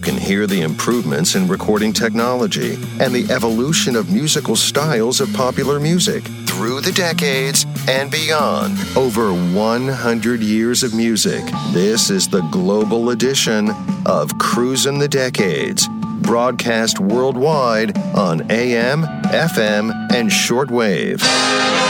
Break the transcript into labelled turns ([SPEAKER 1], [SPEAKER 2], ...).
[SPEAKER 1] can hear the improvements in recording technology and the evolution of musical styles of popular music through the decades and beyond. Over 100 years of music. This is the global edition of Cruisin' the Decades, broadcast worldwide on AM, FM, and shortwave.